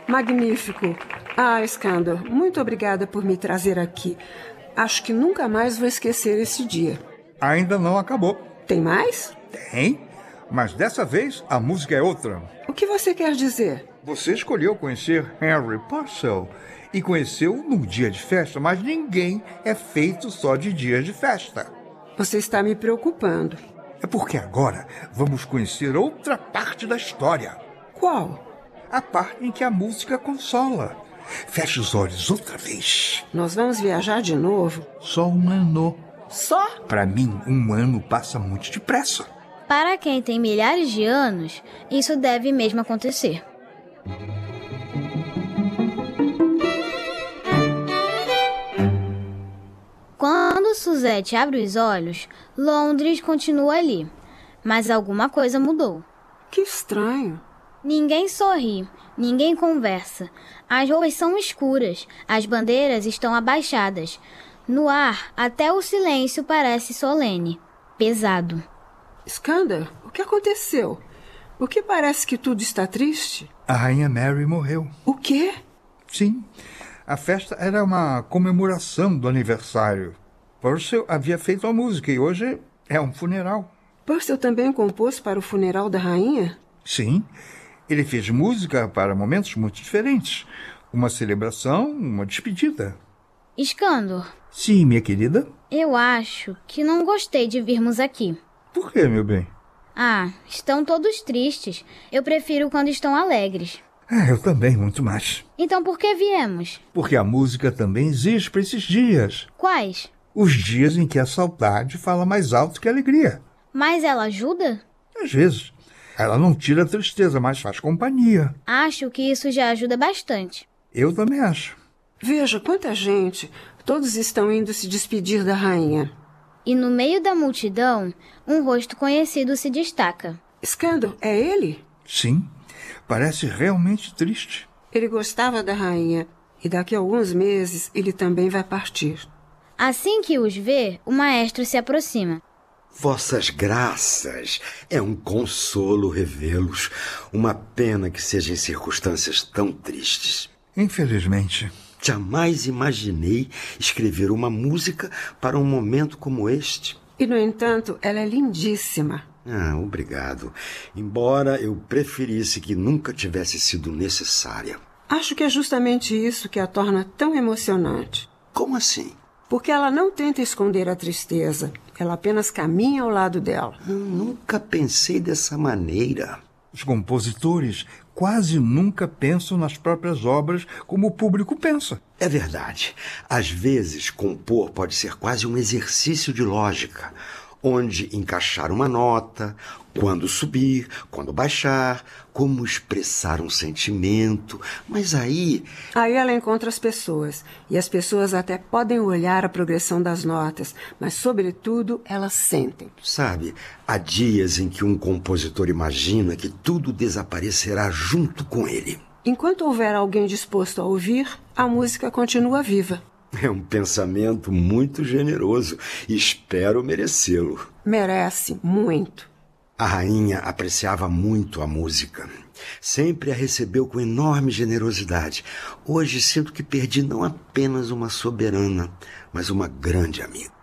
Magnífico. Ah, Iskander, muito obrigada por me trazer aqui. Acho que nunca mais vou esquecer esse dia. Ainda não acabou. Tem mais? Tem, mas dessa vez a música é outra. O que você quer dizer? Você escolheu conhecer Henry Purcell e conheceu num dia de festa, mas ninguém é feito só de dias de festa. Você está me preocupando. É porque agora vamos conhecer outra parte da história. Qual? A parte em que a música consola. Feche os olhos outra vez. Nós vamos viajar de novo? Só um ano. Só? Para mim, um ano passa muito depressa. Para quem tem milhares de anos, isso deve mesmo acontecer. Quando Suzette abre os olhos, Londres continua ali. Mas alguma coisa mudou. Que estranho. Ninguém sorri, ninguém conversa. As roupas são escuras, as bandeiras estão abaixadas. No ar, até o silêncio parece solene, pesado. Iskander, o que aconteceu? Por que parece que tudo está triste? A Rainha Mary morreu. O quê? Sim, a festa era uma comemoração do aniversário. Purcell havia feito a música e hoje é um funeral. Purcell também compôs para o funeral da rainha? Sim, ele fez música para momentos muito diferentes. Uma celebração, uma despedida. Iskander. Sim, minha querida? Eu acho que não gostei de virmos aqui. Por quê, meu bem? Ah, estão todos tristes. Eu prefiro quando estão alegres. Eu também, muito mais. Então por que viemos? Porque a música também existe para esses dias. Quais? Os dias em que a saudade fala mais alto que a alegria. Mas ela ajuda? Às vezes. Ela não tira a tristeza, mas faz companhia. Acho que isso já ajuda bastante. Eu também acho. Veja quanta gente. Todos estão indo se despedir da rainha. E no meio da multidão, um rosto conhecido se destaca. Iskander, é ele? Sim, parece realmente triste. Ele gostava da rainha e daqui a alguns meses ele também vai partir. Assim que os vê, o maestro se aproxima. Vossas graças, é um consolo revê-los. Uma pena que sejam em circunstâncias tão tristes. Infelizmente. Jamais imaginei escrever uma música para um momento como este. E, no entanto, ela é lindíssima. Obrigado. Embora eu preferisse que nunca tivesse sido necessária. Acho que é justamente isso que a torna tão emocionante. Como assim? Porque ela não tenta esconder a tristeza. Ela apenas caminha ao lado dela. Nunca pensei dessa maneira. Os compositores quase nunca pensam nas próprias obras como o público pensa. É verdade. Às vezes, compor pode ser quase um exercício de lógica, onde encaixar uma nota, quando subir, quando baixar, como expressar um sentimento. Mas aí ela encontra as pessoas. E as pessoas até podem olhar a progressão das notas, mas, sobretudo, elas sentem. Sabe, há dias em que um compositor imagina que tudo desaparecerá junto com ele. Enquanto houver alguém disposto a ouvir, a música continua viva. É um pensamento muito generoso e espero merecê-lo. Merece muito. A rainha apreciava muito a música. Sempre a recebeu com enorme generosidade. Hoje sinto que perdi não apenas uma soberana, mas uma grande amiga.